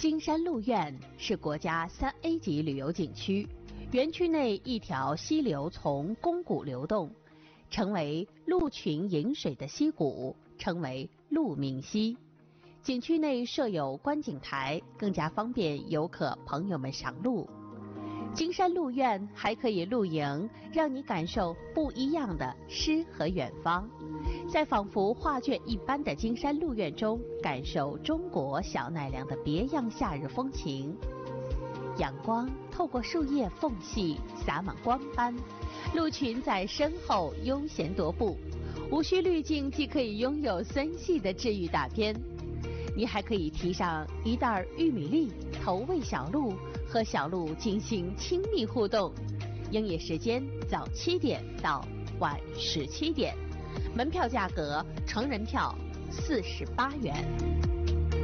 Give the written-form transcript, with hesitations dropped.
金山鹿苑是国家3A 级旅游景区，园区内一条溪流从宫谷流动，成为鹿群饮水的溪谷，称为鹿鸣溪。景区内设有观景台，更加方便游客朋友们赏鹿。金山鹿苑还可以露营，让你感受不一样的诗和远方，在仿佛画卷一般的金山鹿苑中，感受中国小奈良的别样夏日风情。阳光透过树叶缝隙洒满光斑，鹿群在身后悠闲踱步，无需滤镜既可以拥有森系的治愈大片。你还可以提上一袋玉米粒投喂小鹿，和小鹿进行亲密互动。营业时间早7点到晚17点，门票价格成人票48元。